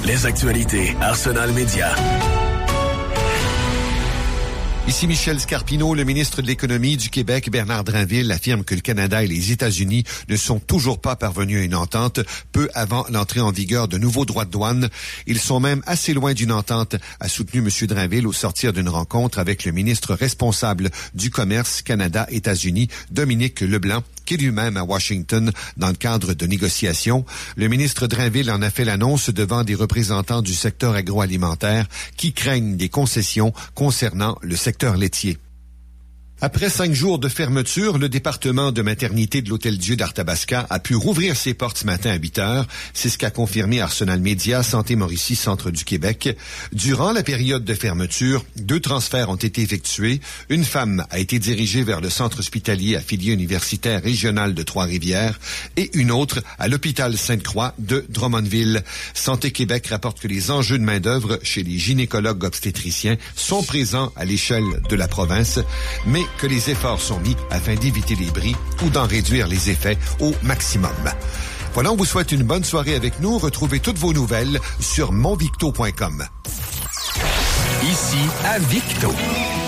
Les actualités Arsenal Média. Ici Michel Scarpino, le ministre de l'Économie du Québec, Bernard Drinville, affirme que le Canada et les États-Unis ne sont toujours pas parvenus à une entente peu avant l'entrée en vigueur de nouveaux droits de douane. Ils sont même assez loin d'une entente, a soutenu M. Drinville au sortir d'une rencontre avec le ministre responsable du commerce Canada-États-Unis, Dominique Leblanc, qui est lui-même à Washington dans le cadre de négociations. Le ministre Drinville en a fait l'annonce devant des représentants du secteur agroalimentaire qui craignent des concessions concernant le secteur laitier. Après 5 jours de fermeture, le département de maternité de l'Hôtel-Dieu d'Arthabasca a pu rouvrir ses portes ce matin à 8 heures. C'est ce qu'a confirmé Arsenal Média, Santé Mauricie, Centre du Québec. Durant la période de fermeture, 2 transferts ont été effectués. Une femme a été dirigée vers le centre hospitalier affilié universitaire régional de Trois-Rivières et une autre à l'hôpital Sainte-Croix de Drummondville. Santé Québec rapporte que les enjeux de main-d'œuvre chez les gynécologues obstétriciens sont présents à l'échelle de la province, mais que les efforts sont mis afin d'éviter les bris ou d'en réduire les effets au maximum. Voilà, on vous souhaite une bonne soirée avec nous. Retrouvez toutes vos nouvelles sur monvicto.com. Ici à Victo.